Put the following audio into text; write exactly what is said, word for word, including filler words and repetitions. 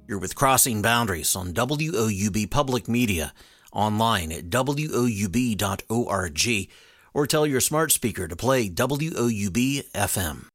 You're with Crossing Boundaries on W O U B Public Media, online at W O U B dot org, or tell your smart speaker to play W O U B F M.